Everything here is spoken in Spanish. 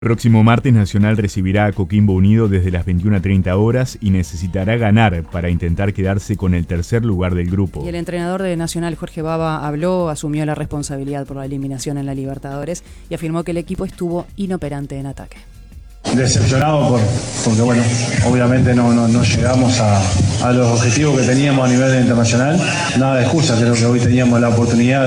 Próximo martes Nacional recibirá a Coquimbo Unido desde las 21:30 horas y necesitará ganar para intentar quedarse con el tercer lugar del grupo. Y el entrenador de Nacional, Jorge Baba, asumió la responsabilidad por la eliminación en la Libertadores y afirmó que el equipo estuvo inoperante en ataque. Decepcionado porque bueno, obviamente no llegamos a los objetivos que teníamos a nivel internacional. Nada de excusa, creo que hoy teníamos la oportunidad